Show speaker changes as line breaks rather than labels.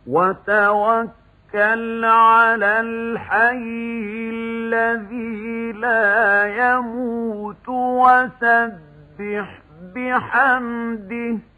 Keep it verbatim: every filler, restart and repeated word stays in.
وتوكل على الحي الذي لا يموت وسبح بحمده